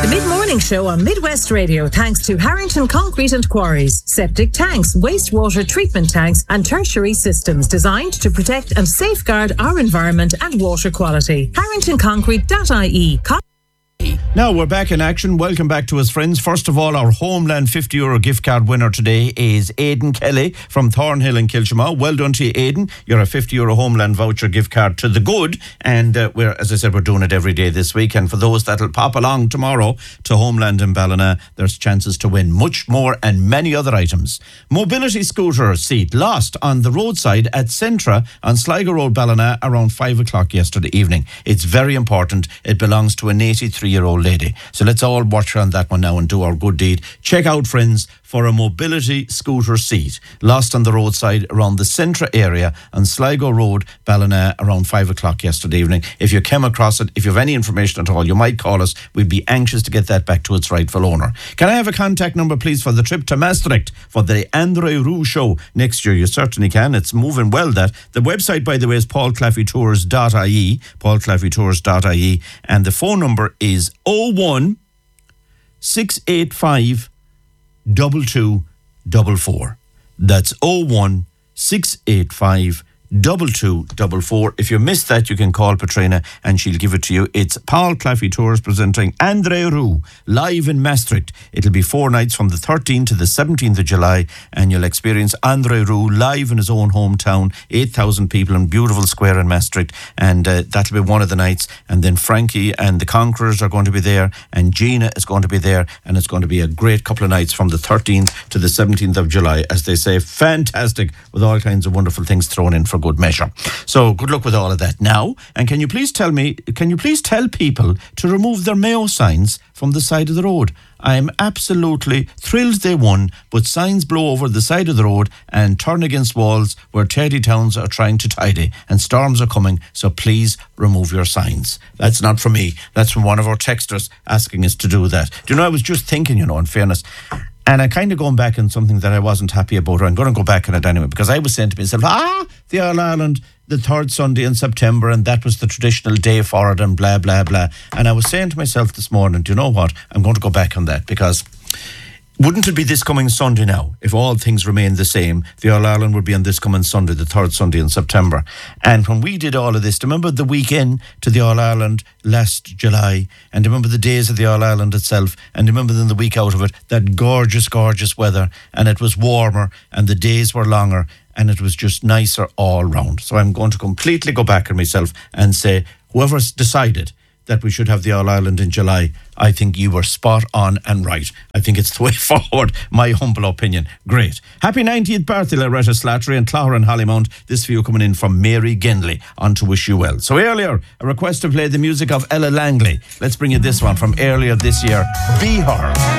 The Mid-Morning Show on Midwest Radio, thanks to Harrington Concrete and Quarries, septic tanks, wastewater treatment tanks and tertiary systems designed to protect and safeguard our environment and water quality. HarringtonConcrete.ie. Now we're back in action. Welcome back to us, friends. First of all, our Homeland €50 gift card winner today is Aidan Kelly from Thornhill in Kilchamaugh. Well done to you, Aidan. You're a €50 Homeland voucher gift card to the good. And we're doing it every day this week. And for those that'll pop along tomorrow to Homeland in Ballina, there's chances to win much more and many other items. Mobility scooter seat lost on the roadside at Centra on Sligo Road, Ballina, around 5 o'clock yesterday evening. It's very important. It belongs to an 83-year-old lady. So let's all watch on that one now and do our good deed. Check out, friends, for a mobility scooter seat lost on the roadside around the Centra area on Sligo Road, Ballina, around 5 o'clock yesterday evening. If you came across it, if you have any information at all, you might call us. We'd be anxious to get that back to its rightful owner. Can I have a contact number, please, for the trip to Maastricht for the André Roux show next year? You certainly can. It's moving well, that. The website, by the way, is paulclaffeytours.ie, paulclaffeytours.ie, and the phone number is 01 685 2244. That's 01 685 2244. If you missed that, you can call Patrina and she'll give it to you. It's Paul Claffey Tours presenting André Roux live in Maastricht. It'll be 4 nights from the 13th to the 17th of July, and you'll experience André Roux live in his own hometown. 8,000 people in beautiful square in Maastricht, and that'll be one of the nights. And then Frankie and the Conquerors are going to be there, and Gina is going to be there, and it's going to be a great couple of nights from the 13th to the 17th of July. As they say, fantastic, with all kinds of wonderful things thrown in for good measure. So good luck with all of that now. And can you please tell people to remove their Mayo signs from the side of the road? I am absolutely thrilled they won, but signs blow over the side of the road and turn against walls where Teddy Towns are trying to tidy, and storms are coming, so please remove your signs. That's not from me. That's from one of our texters asking us to do that. Do you know, I was just thinking, in fairness, and I'm kind of going back on something that I wasn't happy about. I'm going to go back on it anyway, because I was saying to myself, the All Ireland, the third Sunday in September, and that was the traditional day for it, and blah, blah, blah. And I was saying to myself this morning, do you know what? I'm going to go back on that, because wouldn't it be this coming Sunday now, if all things remain the same? The All Ireland would be on this coming Sunday, the third Sunday in September. And when we did all of this, do you remember the weekend to the All Ireland last July? And do you remember the days of the All Ireland itself? And do you remember then the week out of it, that gorgeous, gorgeous weather? And it was warmer, and the days were longer, and it was just nicer all round. So I'm going to completely go back on myself and say, whoever's decided that we should have the All Ireland in July, I think you were spot on and right. I think it's the way forward, my humble opinion. Great. Happy 90th birthday, Loretta Slattery and Clogher and Hollymount. This for you coming in from Mary Ginley on To Wish You Well. So earlier, a request to play the music of Ella Langley. Let's bring you this one from earlier this year, Be Her.